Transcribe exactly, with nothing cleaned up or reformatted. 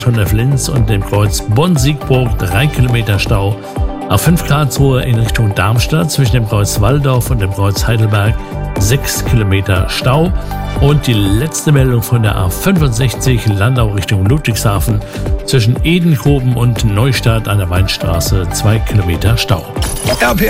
von der Flins und dem Kreuz Bonn-Siegburg drei Kilometer Stau. A fünf Karlsruhe in Richtung Darmstadt zwischen dem Kreuz Walldorf und dem Kreuz Heidelberg sechs Kilometer Stau. Und die letzte Meldung von der A fünfundsechzig Landau Richtung Ludwigshafen zwischen Edenkoben und Neustadt an der Weinstraße zwei Kilometer Stau. R P